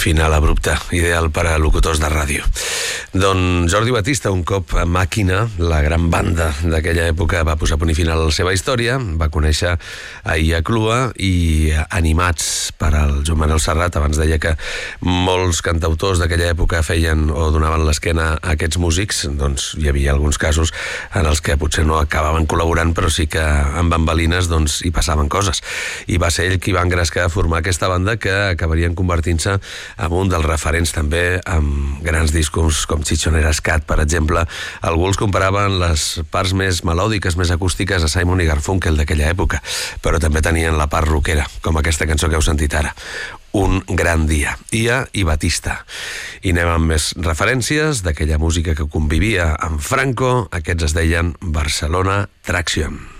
Final abrupte, ideal per a locutors de ràdio. Doncs Jordi Batista, un cop a Màquina, la gran banda d'aquella època, va posar punt i final a la seva història, va conèixer a Ia Clua i animats per al Joan Manuel Serrat, abans deia que molts cantautors d'aquella època feien o donaven l'esquena a aquests músics, doncs hi havia alguns casos en els que potser no acabaven col·laborant, però sí que amb bambalines doncs hi passaven coses. I va ser ell qui va engrescar a formar aquesta banda que acabarien convertint-se amb un dels referents també amb grans discos com Chichonera Scat, per exemple. Algú els comparaven les parts més melòdiques, més acústiques a Simon i Garfunkel d'aquella època, però també tenien la part rockera, com aquesta cançó que heu sentit ara. Un gran dia. Ia i Batista. I anem amb més referències d'aquella música que convivia amb Franco. Aquests es deien Barcelona Traction.